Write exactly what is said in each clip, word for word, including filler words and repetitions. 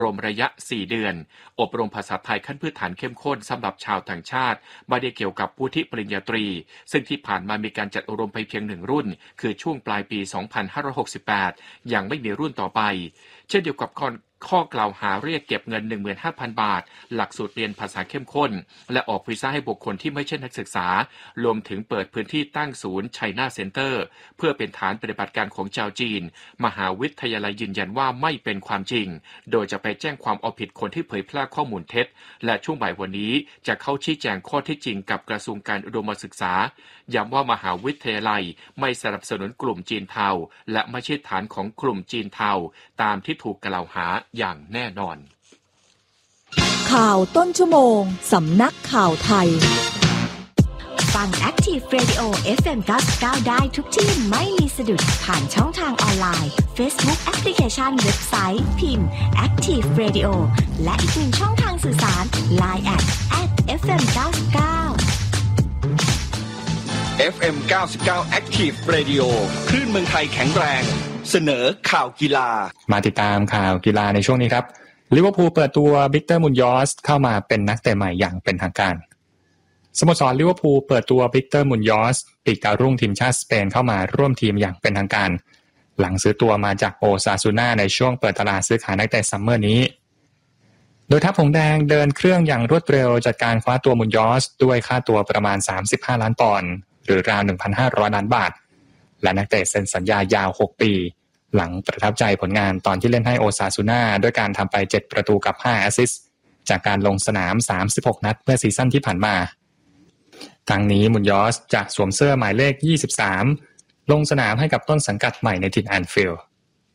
รมระยะสี่เดือนอบรมภาษาไทยขั้นพื้นฐานเข้มข้นสำหรับชาวต่างชาติไม่ได้เกี่ยวกับผู้ที่ปริญญาตรีซึ่งที่ผ่านมามีการจัดอบรมไปเพียงหนึ่งรุ่นคือช่วงปลายปีสองพันห้าร้อยหกสิบแปดยังไม่มีรุ่นต่อไปเช่นเดียวกับข้อกล่าวหาเรียกเก็บเงิน หนึ่งหมื่นห้าพัน บาทหลักสูตรเรียนภาษาเข้มข้นและออกวีซ่าให้บุคคลที่ไม่ใช่นักศึกษารวมถึงเปิดพื้นที่ตั้งศูนย์ China Center เพื่อเป็นฐานปฏิบัติการของชาวจีนมหาวิทยาลัยยืนยันว่าไม่เป็นความจริงโดยจะไปแจ้งความเอาผิดคนที่เผยแพร่ข้อมูลเท็จและช่วงบ่ายวันนี้จะเข้าชี้แจงข้อเท็จจริงกับกระทรวงการอุดมศึกษาย้ำว่ามหาวิทยาลัยไม่สนับสนุนกลุ่มจีนเทาและไม่ใช่ฐานของกลุ่มจีนเทาตามที่ถูกกล่าวหาอย่างแน่นอนข่าวต้นชั่วโมงสำนักข่าวไทยฟัง Active Radio เอฟ เอ็ม เก้าสิบเก้าได้ทุกที่ไม่มีสะดุดผ่านช่องทางออนไลน์ Facebook Application เว็บไซต์พิมพ์ Active Radio และอีกหนึ่งช่องทางสื่อสาร ไลน์ แอท แอท เอฟ เอ็ม เก้าสิบเก้าเอฟ เอ็ม เก้าสิบเก้า Active Radio คลื่นเมืองไทยแข็งแรงเสนอข่าวกีฬามาติดตามข่าวกีฬาในช่วงนี้ครับลิเวอร์พูลเปิดตัววิกเตอร์มุนยอสเข้ามาเป็นนักเตะใหม่อย่างเป็นทางการสโมสรลิเวอร์พูลเปิดตัววิกเตอร์มุนยอสปีกดาวรุ่งทีมชาติสเปนเข้ามาร่วมทีมอย่างเป็นทางการหลังซื้อตัวมาจากโอซาซูน่าในช่วงเปิดตลาดซื้อขายนักเตะซัมเมอร์นี้โดยทัพหงส์แดงเดินเครื่องอย่างรวดเร็วจัดการคว้าตัวมุนยอสด้วยค่าตัวประมาณสามสิบห้าล้านปอนด์หรือราว หนึ่งพันห้าร้อย ล้านบาทและนักเตะเซ็นสัญญายาวหกปีหลังประทับใจผลงานตอนที่เล่นให้โอซาซูน่าด้วยการทำไปเจ็ดประตูกับห้าแอสซิสต์จากการลงสนามสามสิบหกนัดเมื่อซีซั่นที่ผ่านมาทั้งนี้มุนยอสจะสวมเสื้อหมายเลขยี่สิบสามลงสนามให้กับต้นสังกัดใหม่ในถิ่นแอนฟิลด์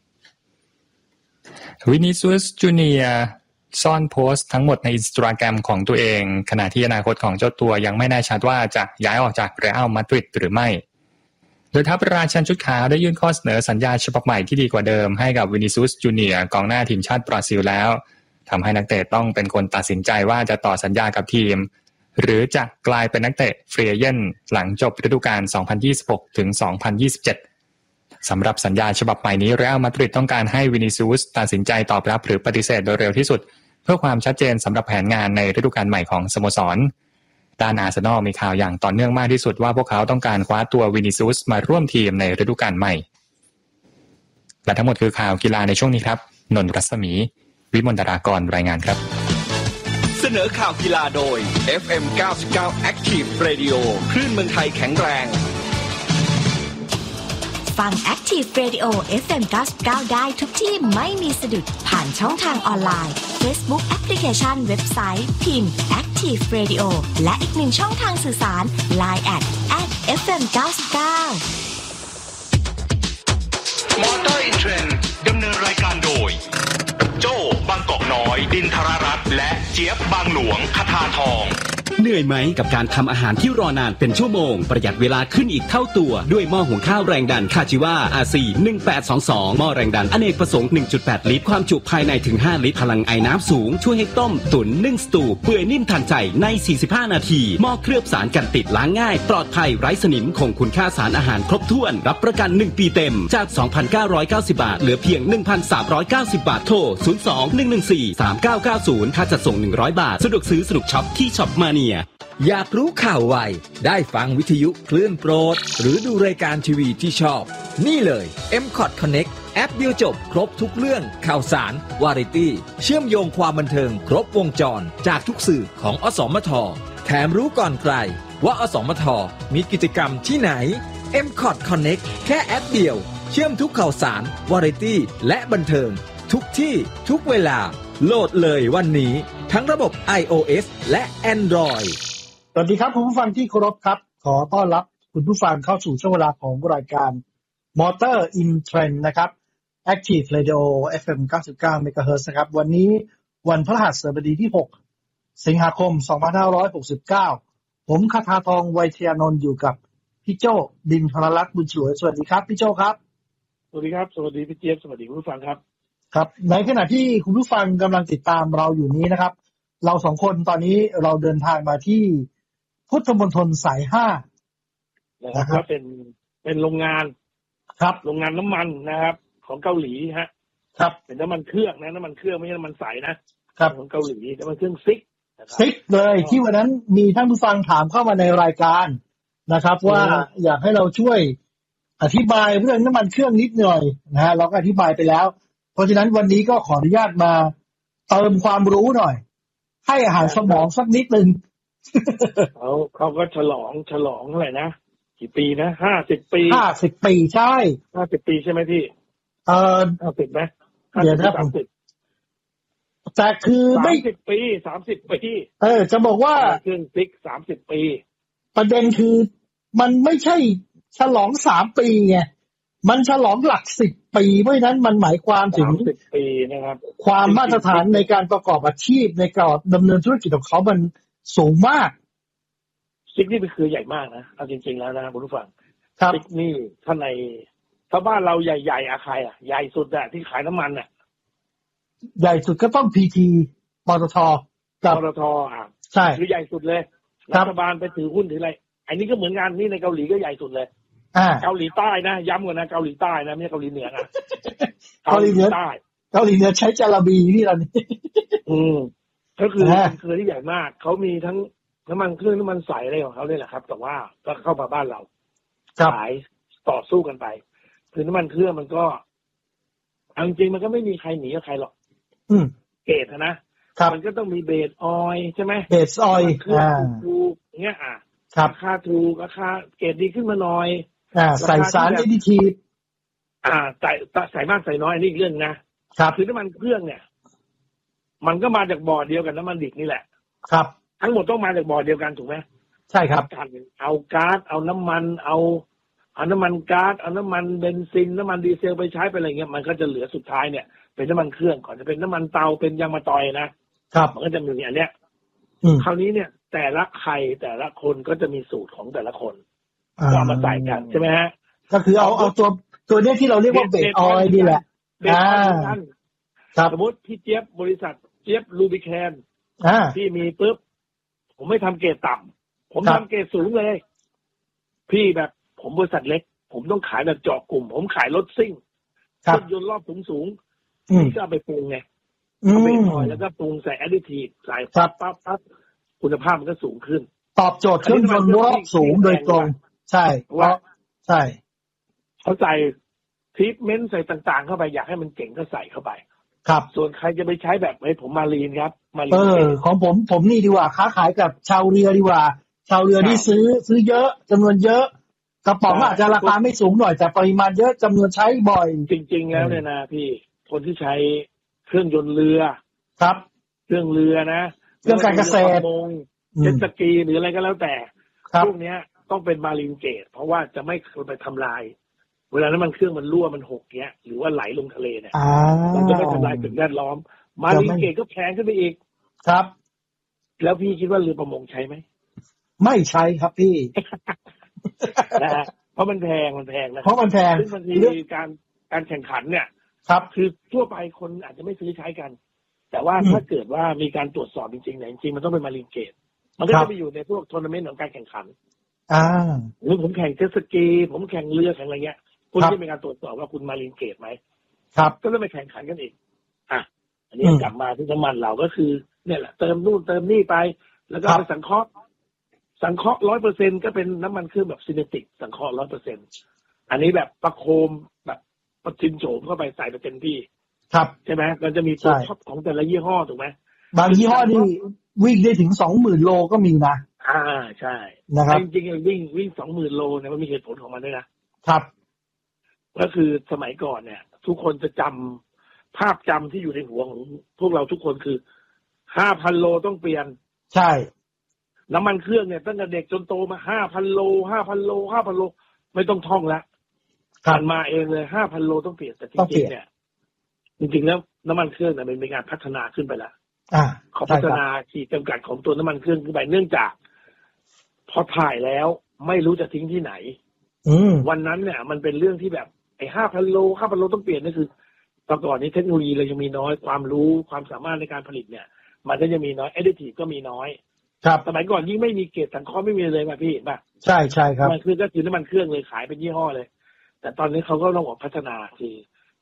วินิซูสจูเนียร์ซ่อนโพสต์ทั้งหมดใน Instagram ของตัวเองขณะที่อนาคตของเจ้าตัวยังไม่แน่ชัดว่าจะย้ายออกจากเรอัลมาดริดหรือไม่โดยทัพราชันชุดขาวได้ยื่นข้อเสนอสัญญาฉบับใหม่ที่ดีกว่าเดิมให้กับวินิซูสจูเนียร์กองหน้าทีมชาติบราซิลแล้วทำให้นักเตะต้องเป็นคนตัดสินใจว่าจะต่อสัญญากับทีมหรือจะกลายเป็นนักเตะฟรีเอเจนต์หลังจบฤดูกาล สองพันยี่สิบหกถึงสองพันยี่สิบเจ็ด สำหรับสัญญาฉบับใหม่นี้เรอัลมาดริดต้องการให้วินิซูสตัดสินใจตอบรับหรือปฏิเสธโดยเร็วที่สุดเพื่อความชัดเจนสำหรับแผนงานในฤดูกาลใหม่ของสโมสรด้านอาร์เซนอลมีข่าวอย่างต่อเนื่องมากที่สุดว่าพวกเขาต้องการคว้าตัววินิซูสมาร่วมทีมในฤดูกาลใหม่และทั้งหมดคือข่าวกีฬาในช่วงนี้ครับนนท์รัศมีวิมลดารากรรายงานครับเสนอข่าวกีฬาโดย เอฟ เอ็ม เก้าสิบเก้า Active Radio คลื่นเมืองไทยแข็งแรงฟัง Active Radio เอฟ เอ็ม เก้าสิบเก้าได้ทุกที่ไม่มีสะดุดผ่านช่องทางออนไลน์ Facebook Application เว็บไซต์พิมพ์ Active Radio และอีกหนึ่งช่องทางสื่อสาร ไลน์ แอท แอท เอฟ เอ็ม เก้าสิบเก้า Motor in Trend ดำเนินรายการโดยโจ้บางกอกน้อยดินทรรัตน์และเจี๊ยบบางหลวงคทาทองเหนื่อยไหมกับการทำอาหารที่รอนานเป็นชั่วโมงประหยัดเวลาขึ้นอีกเท่าตัวด้วยหม้อหุงข้าวแรงดันคาจิวา อาร์ ซี หนึ่งแปดสองสองหม้อแรงดันอเนกประสงค์ หนึ่งจุดแปด ลิตรความจุภายในถึงห้าลิตรพลังไอน้ำสูงช่วยให้ต้มตุ๋นนึ่งสตูเปื่อยนิ่มทันใจในสี่สิบห้านาทีหม้อเคลือบสารกันติดล้างง่ายปลอดภัยไร้สนิมคงคุณค่าสารอาหารครบถ้วนรับประกันหนึ่งปีเต็มจาก สองพันเก้าร้อยเก้าสิบ บาทเหลือเพียง หนึ่งพันสามร้อยเก้าสิบ บาทโทรศูนย์ สอง หนึ่ง หนึ่ง สี่ สาม เก้า เก้า ศูนย์ค่าจัดส่งหนึ่งร้อยบาทสะดวกซื้อสะดวกช็อปที่ช็อปมาเนียอยากรู้ข่าวไวได้ฟังวิทยุคลื่นโปรดหรือดูรายการทีวีที่ชอบนี่เลย เอ็ม คอท Connect แอปเดียวจบครบทุกเรื่องข่าวสารวาไรตี้เชื่อมโยงความบันเทิงครบวงจรจากทุกสื่อของอสมทแถมรู้ก่อนใครว่าอสมทมีกิจกรรมที่ไหน เอ็ม คอท Connect แค่แอปเดียวเชื่อมทุกข่าวสารวาไรตี้และบันเทิงทุกที่ทุกเวลาโหลดเลยวันนี้ทั้งระบบ iOS และ Android สวัสดีครับคุณผู้ฟังที่เคารพครับขอต้อนรับคุณผู้ฟังเข้าสู่ช่วงเวลาของรายการ Motor in Trend นะครับ Active Radio เอฟ เอ็ม เก้าสิบเก้า เมกะเฮิรตซ์ นะครับวันนี้วันพฤหัสบดีที่หกสิงหาคมสองพันห้าร้อยหกสิบเก้าผมคทาทองไวทยานนท์อยู่กับพี่โจ้ดินทรรัตน์บุญฉลวยสวัสดีครับพี่โจ้ครับสวัสดีครับสวัสดีพี่เจี๊ยบสวัสดีคุณผู้ฟังครับครับในขณะที่คุณผู้ฟังกำลังติดตามเราอยู่นี้นะครับเราสองคนตอนนี้เราเดินทางมาที่พุทธมณฑลสายห้านะครับเป็นเป็นโรงงานครับโรงงานน้ำมันนะครับของเกาหลีฮะครับเป็นน้ำมันเครื่องนะน้ำมันเครื่องไม่ใช่น้ำมันใสนะครับของเกาหลีน้ำมันเครื่องซิกซิกเลยที่วันนั้นมีท่านผู้ฟังถามเข้ามาในรายการนะครับว่าอยากให้เราช่วยอธิบายเรื่องน้ำมันเครื่องนิดหน่อยนะฮะเราก็อธิบายไปแล้วเพราะฉะนั้นวันนี้ก็ขออนุญาตมาเติมความรู้หน่อยให้อาหารสมองสักนิดนึงเขาเขาก็ฉลองฉลองอะไรนะกี่ปีนะห้าสิบปีห้าสิบปีใช่ห้าสิบปีใช่ไหมพี่เออห้าสิบไหมเดี๋ยวนะผมแต่คือไม่สามสิบปีสามสิบปีเออจะบอกว่าเครื่องซิกสามสิบปีประเด็นคือมันไม่ใช่ฉลองสามปีไงมันฉลองหลักสิบปีเพราะฉะนั้นมันหมายความถึงสิบปีนะครับความมาตรฐานในการประกอบอาชีพในการดำเนินธุรกิจของเขามันสูงมากซิกนี่เป็นคือใหญ่มากนะเอาจริงๆแล้วนะคุณผู้ฟังซิกนี่ถ้าในถ้าบ้านเราใหญ่ๆอะใครอะใหญ่สุดอะที่ขายน้ำมันอะใหญ่สุดก็ต้องพีทีปตทกับปตทอ่ะใช่คือใหญ่สุดเลยรัฐบาลไปถือหุ้นถืออะไรอันนี้ก็เหมือนกันนี่ในเกาหลีก็ใหญ่สุดเลยเกาหลีใต้นะย้ำกันนะเกาหลีใต้นะไม่ใช่เกาหลีเหนือนะเกาหลีเหนือใต้เกาหลีเหนือใช้จาระบีนี่เรานี่อืมก็คือเป็นเครือที่ใหญ่มากเขามีทั้งน้ำมันเครื่องน้ำมันใสอะไรของเขาเนี่ยแหละครับแต่ว่าก็เข้ามาบ้านเราขายต่อสู้กันไปคือน้ำมันเครื่องมันก็จริงๆมันก็ไม่มีใครหนีกับใครหรอกเกรดนะมันก็ต้องมีเบสออยใช่ไหมเบสออยอ่าถูกเงี้ยอ่ะราคาถูกราคาเกรดดีขึ้นมาหน่อยอ่าใส่สารเอดิทีฟอ่าใส่ใส่มากใส่น้อยนี่อีกเรื่องนะครับคือน้ำมันเครื่องเนี่ยมันก็มาจากบ่อเดียวกันน้ำมันดิบนี่แหละครับทั้งหมดต้องมาจากบ่อเดียวกันถูกไหมใช่ครับการเอาก๊าซเอาน้ำมันเอาเอาน้ำมันก๊าซเอาน้ำมันเบนซินน้ำมันดีเซลไปใช้ไปอะไรเงี้ยมันก็จะเหลือสุดท้ายเนี่ยเป็นน้ำมันเครื่องก่อนจะเป็นน้ำมันเตาเป็นยางมะตอยนะครับมันก็จะมีอันเนี้ยคราวนี้เนี่ยแต่ละใครแต่ละคนก็จะมีสูตรของแต่ละคนก็มาใส่กันใช่ไหมฮะก็คือเอาเอาตัวตัวเนี้ยที่เราเรียกว่าเบสออยล์นี่แหละอ่าสมมติพี่เจี๊ยบบริษัทเจี๊ยบลูบิแคนที่มีปุ๊บผมไม่ทำเกรดต่ำผมทำเกรดสูงเลยพี่แบบผมบริษัทเล็กผมต้องขายแบบเจาะกลุ่มผมขายรถซิ่งรถยนต์รอบสูงสูงนี่ก็เอาไปปรุงไงเอาไปปล่อยแล้วก็ปรุงใส่แอดดิทีฟใส่ปั๊บปั๊บปั๊บคุณภาพมันก็สูงขึ้นตอบโจทย์เครื่องยนต์รอบสูงโดยตรงใช่ว่าใช่เขาใส่ทรีทเมนต์ใส่ต่างๆเข้าไปอยากให้มันเก่งก็ใส่เข้าไปครับส่วนใครจะไปใช้แบบไอ้ผมมารีนครับมารีนเออของผมผมนี่ดีกว่าค้าขายกับชาวเรือดีกว่าชาวเรือที่ซื้อซื้อเยอะจำนวนเยอะกระป๋องอาจจะราคาไม่สูงหน่อยแต่ปริมาณเยอะจำนวนใช้บ่อยจริงๆแล้วเนี่ยนะพี่คนที่ใช้เครื่องยนต์เรือครับเครื่องเรือนะเครื่องการเกษตรเจ็ตสกีหรืออะไรก็แล้วแต่พวกนี้ต้องเป็นมารีนเกรดเพราะว่าจะไม่ไปทำลายเวลานั้นมันเครื่องมันรั่วมันหกเงี้ยหรือว่าไหลลงทะเลเนี่ยมันจะไม่ทำลายสิ่งแวดล้อมมารีนเกรดก็แพงขึ้นไปอีกครับแล้วพี่คิดว่าเรือประมงใช้ไหมไม่ใช้ครับพี่นะฮะเพราะมันแพงมันแพงนะเพราะมันแพงซึ่งบางทีการการแข่งขันเนี่ยครับคือทั่วไปคนอาจจะไม่ซื้อใช้กันแต่ว่าถ้าเกิดว่ามีการตรวจสอบจริงๆเนี่ยจริงๆมันต้องเป็นมารีนเกรดมันก็จะไปอยู่ในพวกทัวร์นาเมนต์ของการแข่งขันอ่าหรือผมแข่งเจ็ตสกีผมแข่งเรือแข่งอะไรเงี้ยคุณที่มีการตรวจสอบว่าคุณมารีนเกรดไหมครับก็ต้องไปแข่งขันกันอีกอ่ะอันนี้กลับมาที่น้ำมันเราก็คือเนี่ยแหละเติมนู่นเติมนี่ไปแล้วก็ไปสังเคราะห์สังเคราะห์ร้อยเปอร์เซ็นก็เป็นน้ำมันเครื่องแบบซินเนติกสังเคราะห์ร้อยเปอร์เซ็นอันนี้แบบประโคมแบบประทินโฉมเข้าไปใส่ไปเต็มที่ครับใช่ไหมมันจะมีตัวท็อปของแต่ละยี่ห้อถูกไหมบางยี่ห้อนี่วิ่งได้ถึงสองหมื่นโลก็มีนะอ่าใช่นะครับจริงๆวิ่งวิ่งสองหมื่นโลเนี่ยมันมีเหตุผลของมันด้วยนะครับก็คือสมัยก่อนเนี่ยทุกคนจะจำภาพจำที่อยู่ในหัวของพวกเราทุกคนคือห้าพันโลต้องเปลี่ยนใช่น้ำมันเครื่องเนี่ยตั้งแต่เด็กจนโตมาห้าพันโลห้าพันโลห้าพันโลไม่ต้องท่องแล้วผ่านมาเองเลยห้าพันโลต้องเปลี่ยนแต่จริงๆเนี่ยจริงๆแล้วน้ำมันเครื่องเนี่ยมันมีการพัฒนาขึ้นไปแล้วเขาพัฒนาขีดจำกัดของตัวน้ำมันเครื่องขึ้นไปเนื่องจากพอถ่ายแล้วไม่รู้จะทิ้งที่ไหนวันนั้นเนี่ยมันเป็นเรื่องที่แบบไอ้ห้าพันโลห้าพันโลต้องเปลี่ยนนั่นคือตอนก่อนนี้เทคโนโลยีเรายังมีน้อยความรู้ความสามารถในการผลิตเนี่ยมันก็จะมีน้อยแอดดิทีฟก็มีน้อยครับสมัยก่อนยิ่งไม่มีเกรดสังเคราะห์ไม่มีเลยป่ะพี่ป่ะใช่ใช่ครับมันคือก็คือน้ำมันเครื่องเลยขายเป็นยี่ห้อเลยแต่ตอนนี้เขาก็ต้องบอกพัฒนาคือ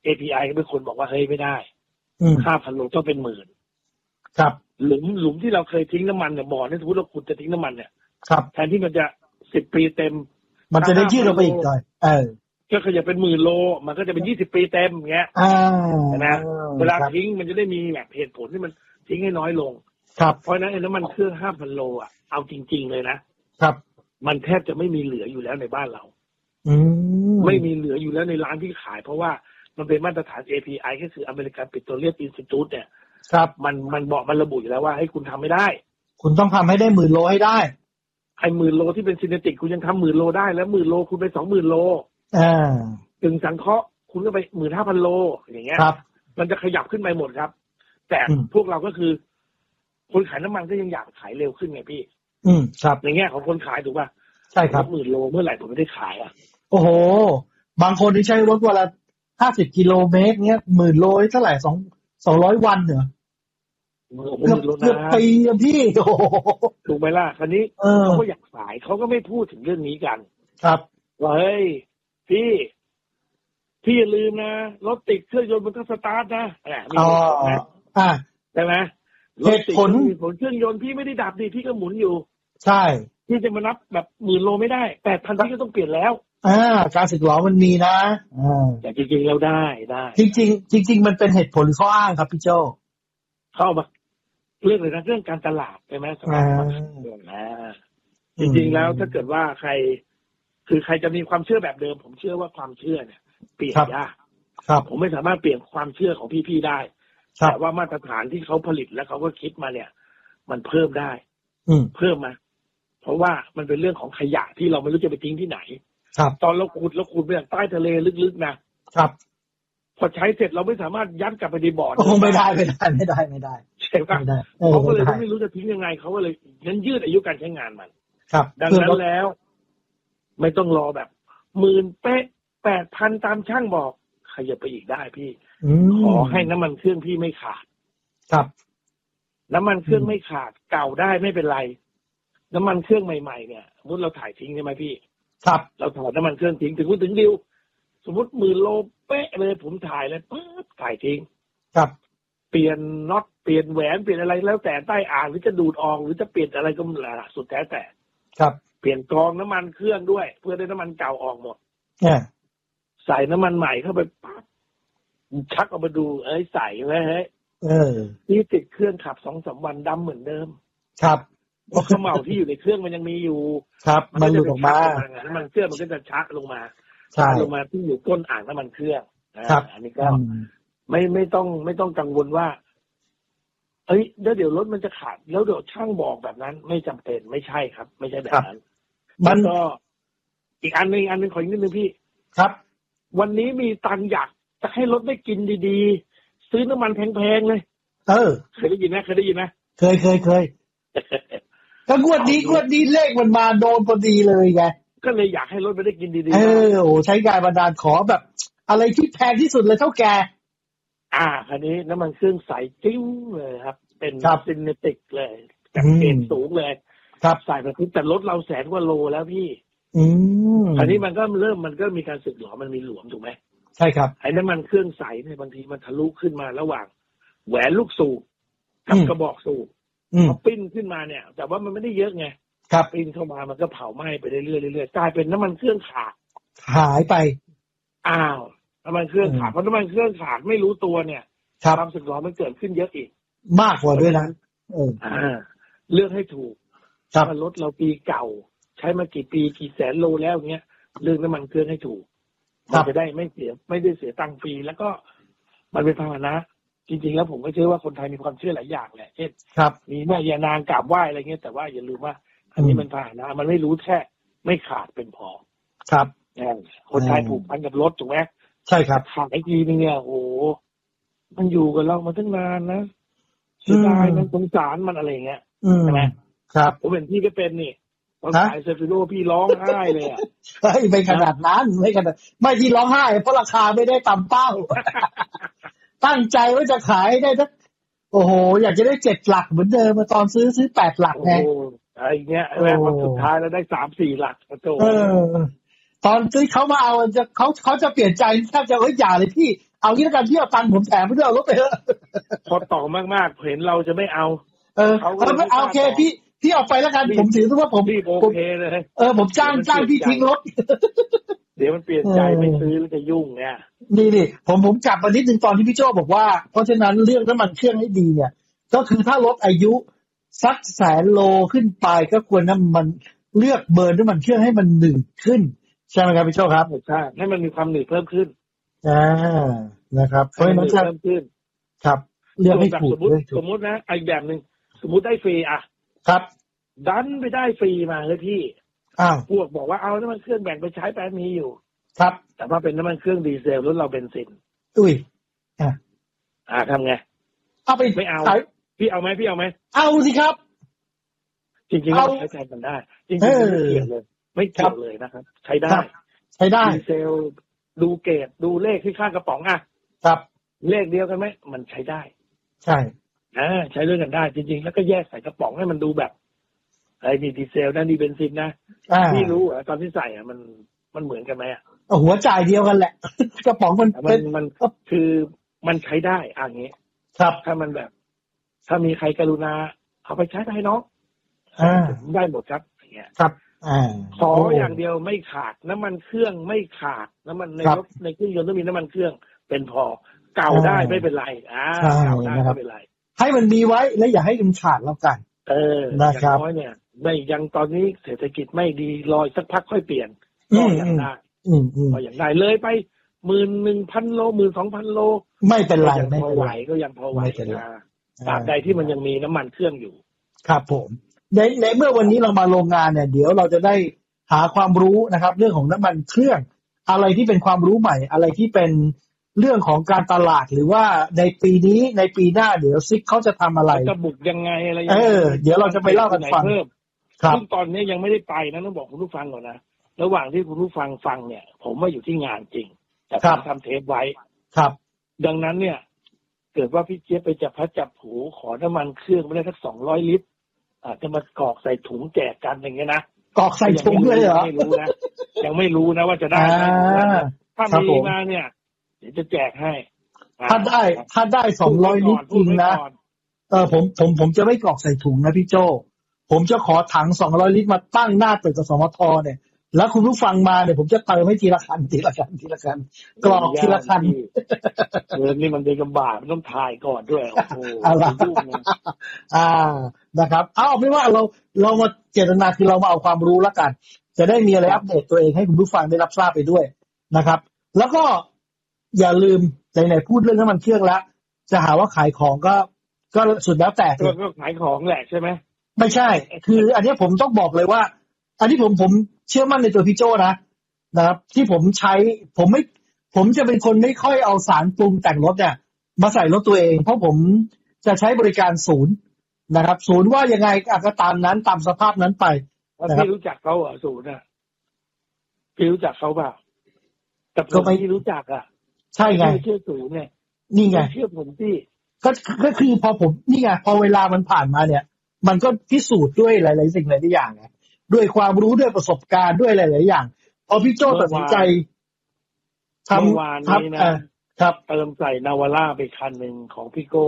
เอ พี ไอ ก็เป็นคนบอกว่าเฮ้ยไม่ได้ห้าพันโลต้องเป็นหมื่นครับหลุมหลุมที่เราเคยทิ้งน้ำมันเนี่ยบ่อนี่สมมติเราขุดจะทิ้งน้ำมันเนี่ยครับแทนที่มันจะสิบปีเต็มมันจะได้ยืดลงไปอีกหน่อยเออก็ขยับเป็นหมื่นโลมันก็จะเป็นยี่สิบปีเต็มอย่างเงี้ยนะเวลาทิ้งมันจะได้มีแบบเหตุผลที่มันทิ้งให้น้อยลงครับเพราะนั้นไอ้น้ำมันเครื่องห้าพันโลอ่ะเอาจริงๆเลยนะครับมันแทบจะไม่มีเหลืออยู่แล้วในบ้านเราอืมไม่มีเหลืออยู่แล้วในร้านที่ขายเพราะว่ามันเป็นมาตรฐาน เอ พี ไอ ก็คือ American Petroleum Institute เนี่ยครับมันมันบอกมันระบุอยู่แล้วว่าให้คุณทำไม่ได้คุณต้องทำให้ได้หมื่นโลให้ได้ไอ้หมื่นโลที่เป็นซินเนติกคุณยังทำหมื่นโลได้แล้วหมื่นโลคุณไปสองหมื่นโลอ่าถึงสังเคราะห์คุณก็ไปหมื่นห้าพันโลอย่างเงี้ยครับมันจะขยับขึ้นไปหมดครับแต่พวกเราก็คือคนขายน้ำมันก็ยังอยากขายเร็วขึ้นไงพี่อืมครับในแง่ของคนขายถูกป่ะใช่ครับหมื่นโลเมื่อไหร่ผมไม่ได้ขายอ่ะโอ้โหบางคนที่ใช้รถวันละห้าสิบกิโลเมตรเงี้ยหมื่นโลเท่าไหร่สองสองร้อยวันเหรอเกือบเกือบปีพี่โอ้ถูกไหมล่ะคันนี้เขาก็อยากขายเขาก็ไม่พูดถึงเรื่องนี้กันครับว่าเฮ้ยพี่พี่อย่าลืมนะรถติดเครื่องยนต์มันก็สตาร์ทนะอ๋ออ่าใช่ไหมเหตุผลผลเครื่องยนต์พี่ไม่ได้ดับดิพี่ก็หมุนอยู่ใช่พี่จะมานับแบบหมื่นโลไม่ได้แปดพันพี่ก็ต้องเปลี่ยนแล้วอ่าการสึกหรอมันมีนะอ่าแต่จริงๆเราได้ได้จริงๆจริงๆมันเป็นเหตุผลข้ออ้างครับพี่โจเข้ามาเรื่องเลยนะเรื่องการตลาดใช่ไหมสำหรับเรื่องนะจริงๆแล้วถ้าเกิดว่าใครคือใครจะมีความเชื่อแบบเดิมผมเชื่อว่าความเชื่อเนี่ยเปลี่ยนยากครับผมไม่สามารถเปลี่ยนความเชื่อของพี่ๆได้แต่ว่ามาตรฐานที่เขาผลิตแล้วเขาก็คิดมาเนี่ยมันเพิ่มได้เพิ่มมาเพราะว่ามันเป็นเรื่องของขยะที่เราไม่รู้จะไปทิ้งที่ไหนตอนเราขุดเราขุดไปจากใต้ทะเลลึกๆนะครับพอใช้เสร็จเราไม่สามารถยัดกลับไปในบ่อไม่ได้ไม่ได้ไม่ได้ไม่ได้ใช่ปะเขาก็เลยไม่รู้จะทิ้งยังไงเขาก็เลยงั้นยืดอายุการใช้งานมันครับดังนั้นแล้วไม่ต้องรอแบบหมื่นเป๊ะแปดพันตามช่างบอกขยับไปอีกได้พี่ขอให้น้ำมันเครื่องพี่ไม่ขาดครับน้ำมันเครื่องไม่ขาดเก่าได้ไม่เป็นไรน้ำมันเครื่องใหม่ๆเนี่ยสมมติเราถ่ายทิ้งใช่ไหมพี่ครับเราถอดน้ำมันเครื่องทิ้งถึงพูดถึงดิวสมมติหมื่นโลเป๊ะเลยผมถ่ายเลยปั๊บถ่ายทิ้งครับเปลี่ยนน็อตเปลี่ยนแหวนเปลี่ยนอะไรแล้วแต่ใต้อ่างหรือจะดูดออกหรือจะเปลี่ยนอะไรก็แล้วสุดแท้แต่ครับเปลี่ยนกรองน้ำมันเครื่องด้วยเพื่อได้น้ำมันเก่าออกหมดเนี่ยใส่น้ำมันใหม่เข้าไปปั๊บชักออกมาดูเอ้ยใส่ไว้เฮ้ยเออนี่ติดเครื่องขับสองสามวันดำเหมือนเดิมครับเพราะเขม่าที่อยู่ในเครื่องมันยังมีอยู่ครับมันหลุดออกมาน้ำมันเครื่องมันก็จะชักลงมาชักลงมาที่อยู่ก้นอ่างน้ำมันเครื่องอันนี้ก็ไม่ไม่ต้องไม่ต้องกังวลว่าเอ้ยแล้วเดี๋ยวรถมันจะขาดแล้วเดี๋ยวช่างบอกแบบนั้นไม่จำเป็นไม่ใช่ครับไม่ใช่แบบนั้นมันก็อีกอันนึงอันนึงขออีกนิดนึงพี่ครับวันนี้มีตังอยากจะให้รถได้กินดีๆซื้อน้ำมันแพงๆเลยเออเคยได้ยินไหมเคยได้ยินไหมเคยเคยเคยก็งวดนี้งวดนี้เลขมันมาโดนพอดีเลยไงก็เลยอยากให้รถไปได้กินดีๆเออโอ้ใช้การบันดาลขอแบบอะไรที่แพงที่สุดเลยเท่าแกอ่าคันนี้น้ำมันเครื่องใสจิ้งเลยครับเป็นซินเนติกเลยจากเกณฑ์สูงเลยครับใส่ไปทุกแต่รถเราแสนกว่าโลแล้วพี่อืมคันนี้มันก็เริ่มมันก็มีการสึกหรอมันมีหลวมถูกไหมใช่ครับไอ้น้ำมันเครื่องใสเนี่ยบางทีมันทะลุขึ้นมาระหว่างแหวนลูกสูบกับกระบอกสูบพอปิ้นขึ้นมาเนี่ยแต่ว่ามันไม่ได้เยอะไงครับปิ้นเข้ามามันก็เผาไหม้ไปเรื่อยๆเรื่อยๆกลายเป็นน้ำมันเครื่องขาดหายไปอ้าวน้ำมันเครื่องขาดเพราะน้ำมันเครื่องขาดไม่รู้ตัวเนี่ยความสึกหรอมันเกิดขึ้นเยอะอีกมากกว่าด้วยนะเอออ่าเลือกให้ถูกถ้ารถเราปีเก่าใช้มากี่ปีกี่แสนโลแล้วเงี้ยเลือกน้ำมันเครื่องให้ถูกมันจะได้ไม่เสียไม่ได้เสียตังค์ฟรีแล้วก็มันเป็นพาหนะจริงๆแล้วผมก็เชื่อว่าคนไทยมีความเชื่อหลายอย่างแหละเช่นมีแม่ยานางกราบไหว้อะไรเงี้ยแต่ว่าอย่าลืมว่าอันนี้มันพาหนะมันไม่รู้แค่ไม่ขาดเป็นพอครับคนไทยผูกพันกับรถถูกไหมใช่ครับขาดไอ้ทีนึงเนี่ยโอ้มันอยู่กับเรามาตั้งนานนะเสียดายมันสงสารมันอะไรเงี้ยใช่ไหมครับผมเป็นพี่ก็เป็นนี่ตอนขายเซฟิโลพี่ร้องไห้เลยอ่ะไม่ขนาดนั้นไม่ขนาดไม่ที่ร้องไห้เพราะราคาไม่ได้ตามเป้าตั้งใจว่าจะขายได้สักโอ้โหอยากจะได้เจ็ดหลักเหมือนเดิมมาตอนซื้อซื้อแปดหลักไงอะไรเงี้ยแล้วสุดท้ายเราได้สามสี่หลักโตเออตอนที่เขามาเอาจะเขาเขาจะเปลี่ยนใจแทบจะเอ้ยอย่าเลยพี่เอางี้แล้วกันพี่เอาตังค์ผมแถมไม่ได้เอารถไปเถอะพอต่อมากๆเห็นเราจะไม่เอาเออเขาไม่เอาโอเคพี่พี่เอาไปแล้วกันผมถือว่าผมโอเคเลยเออผมจ้างจ้างพี่ทิ้งรถเดี๋ยวมันเปลี่ยนใจไม่ซื้อแล้วจะยุ่งเนี่ยนี่นี่ผมผมกลับมานิดนึงตอนที่พี่โจ้บอกว่าเพราะฉะนั้นเรื่องน้ำมันเครื่องให้ดีเนี่ยก็คือถ้ารถอายุสักแสนโลขึ้นไปก็ควรน้ำมันเลือกเบิร์นน้ำมันเครื่องให้มันหนืดขึ้นใช่ไหมครับพี่โจ้ครับใช่ให้มันมีความหนืดเพิ่มขึ้นอ่านะครับเพราะฉะนั้นเพิ่มขึ้นครับเลือกให้ถูกสมมตินะไอ้แบบนึงสมมติได้ฟรีอ่ะครับดันไปได้ฟรีมาเลยพี่อ้าวพวกบอกว่าเอาน้ำมันเครื่องแบ่งไปใช้แปดมีอยู่ครับแต่ว่าเป็นน้ำมันเครื่องดีเซลรถเราเบนซินอุ้ยอ่าอ่าทำไงเอาไปไม่เอาพี่เอาไหมพี่เอาไหมเอาสิครับจริงๆเราใช้ใจกันได้จริงๆไม่เกี่ยวเลยไม่เกี่ยวเลยนะครับใช้ได้ใช้ได้ดีเซลดูเกรดดูเลขที่ข้างกระป๋องอ่ะครับเลขเดียวกันไหมมันใช้ได้ใช่อ่าใช้ด้วยกันได้จริงๆแล้วก็แยกใส่กระป๋องให้มันดูแบบไอ้นี่ดีเซลนั่นนี่เบนซินนะพี่รู้อ่ะตอนที่ใส่อ่ะมันมันเหมือนกันไหมอ่ะหัวจ่ายเดียวกันแหละกระป๋องมันเป็นมันคือมันใช้ได้อย่างงี้ครับถ้ามันแบบถ้ามีใครกรุณาเอาไปใช้ได้เนาะได้หมดครับอย่างเงี้ยครับอ่าขออย่างเดียวไม่ขาดน้ำมันเครื่องไม่ขาดน้ำมันในรถในเครื่องยนต์ต้องมีน้ำมันเครื่องเป็นพอเก่าได้ไม่เป็นไรอ่าเก่าได้ไม่เป็นไรให้มันมีไว้และอย่าให้มันขาดแล้วกันเอออย่างน้อยเนี่ยไม่ยังตอนนี้เศรษฐกิจไม่ดีรอสักพักค่อยเปลี่ยนก็อย่างได้ก็อย่างได้เลยไปหมื่นหนึ่งพันโลหมื่นสองพันโลไม่เป็นไรไม่พอไหวก็ยังพอไหวนะตราบใดที่มันยังมีน้ำมันเครื่องอยู่ครับผมในในเมื่อวันนี้เรามาโรงงานเนี่ยเดี๋ยวเราจะได้หาความรู้นะครับเรื่องของน้ำมันเครื่องอะไรที่เป็นความรู้ใหม่อะไรที่เป็นเรื่องของการตลาดหรือว่าในปีนี้ในปีหน้าเดี๋ยวซิกเขาจะทำอะไรจะบุกยังไงอะไรเออเดี๋ยวเราจะไปเล่ากันฟังซึ่งตอนนี้ยังไม่ได้ไปนะต้องบอกคุณผู้ฟังก่อนนะระหว่างที่คุณผู้ฟังฟังเนี่ยผมว่าอยู่ที่งานจริงแต่ผมทำเทปไว้ครับดังนั้นเนี่ยเกิดว่าพี่เจี๊ยบไปจับพัดจับผูขอน้ำมันเครื่องไม่ได้สักสองร้อยลิตรอาจจะมากรอกใส่ถุงแจกกันอย่างเงี้ยนะกรอกใส่ถุงเลยเหรอไม่รู้นะยังไม่รู้นะว่าจะได้ไหมถ้ามีมาเนี่ยเดี๋ยวจะแจกให้ถ้าได้ถ้าได้สองร้อยลิตรจริงนะเออผมผมผมจะไม่กรอกใส่ถุงนะพี่โจผมจะขอถังสองร้อยลิตรมาตั้งหน้าตึกกสมทเนี่ยแล้วคุณผู้ฟังมาเนี่ยผมจะเติมให้ทีละคันทีละคันทีละคันกรอกทีละคันเออนี่มันเป็นกำบากมันต้องถ่ายก่อนด้วยโอ้โหอ่านะครับเอาไม่ว่าเราเรามาเจตนาคือเรามาเอาความรู้แล้วกันจะได้มีอะไรอัปเดตตัวเองให้คุณผู้ฟังได้รับทราบไปด้วยนะครับแล้วก็อย่าลืมไหนๆพูดเรื่องน้ำมันเครื่องแล้วจะหาว่าขายของก็ก็สุดแล้วแต่ก็ขายของแหละใช่ไหมไม่ใช่คืออันนี้ผมต้องบอกเลยว่าอันนี้ผมผมเชื่อมั่นในตัวพี่โจนะนะครับที่ผมใช้ผมไม่ผมจะเป็นคนไม่ค่อยเอาสารปรุงแต่งรถเนี่ยมาใส่รถตัวเองเพราะผมจะใช้บริการศูนย์นะครับศูนย์ว่ายังไงก็ตามนั้นตามสภาพนั้นไปพี่รู้จักเขาเหรอศูนย์อ่ะพี่รู้จักเขาเปล่าแต่ผมไม่รู้จักอ่ะใช่ไงเชื่อศูนย์เนี่ยนี่ไงเชื่อผมพี่ก็ก็คือพอผมนี่ไงพอเวลามันผ่านมาเนี่ยมันก็พิสูจน์ด้วยหลายๆสิ่งหลายๆอย่างไงด้วยความรู้ด้วยประสบการณ์ด้วยหลายๆอย่างพอพี่โจ้ตัดสินใจทำเมื่อวานนี้นะครับเติมใส่นาวาร่าไปคันหนึ่งของพี่โก้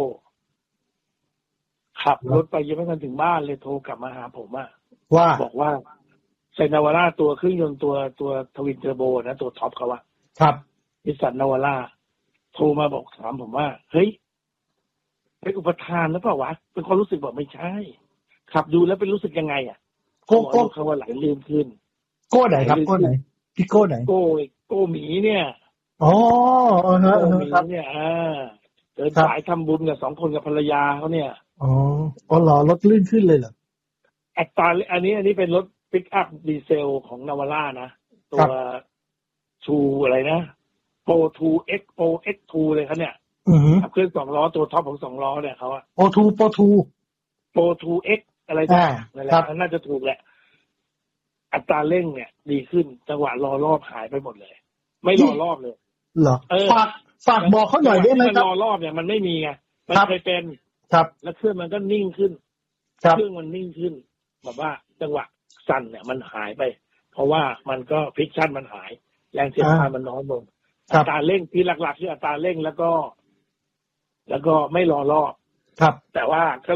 ขับรถไปยังไม่ทันถึงบ้านเลยโทรกลับมาหาผมอ่ะว่าบอกว่าใส่นาวาร่าตัวเครื่องยนต์ตัวตัวทวินเทอร์โบนะตัวท็อปเขาว่าครับนิสสันนาวาร่าโทรมาบอกถามผมว่าเฮ้ยเป็นอุปทานหรือเปล่าวะเป็นความรู้สึกบอกไม่ใช่ขับดูแล้วเป็นรู้สึกยังไงอ่ะโก้โก้เขาว่าไหลลื่นขึ้นโก้ไหนครับโก้ไหนพี่โก้ไหนโก้โก้หมีเนี่ยอ๋อเออฮะโก้หมีเนี่ยอ่าเดินสายทำบุญกับสองคนกับภรรยาเขาเนี่ยอ๋ออ๋อเหรอรถลื่นขึ้นเลยเหรออัตราอันนี้อันนี้เป็นรถปิกอัพดีเซลของนาวาร่านะตัวชูอะไรนะโปร ทู เอ็กซ์ โปร เอ็กซ์ ทู เลยครับเนี่ยขับเคลื่อนสองล้อตัวท็อปของสองล้อเนี่ยเขาอะโปร ทู โปร ทูโปร ทู เอ็กซ์ อะไรต่างๆนั่นแหละน่าจะถูกแหละอัตราเร่งเนี่ยดีขึ้นจังหวะรอรอบหายไปหมดเลยไม่รอรอบเลยเหรอฝากฝากบอกเขาหน่อยได้ไหมครับรอรอบเนี่ยมันไม่มีไงมันเคยเป็นครับแล้วเครื่องมันก็นิ่งขึ้นเครื่องมันนิ่งขึ้นแบบว่าจังหวะสั่นเนี่ยมันหายไปพเพราะว่ามันก็ฟริกชันมันหายแรงเสียดทานมันน้อยลงอัตราเร่งที่หลักๆคืออัตราเร่งแล้วก็แล้วก็ไม่รอรอบครับแต่ว่าก็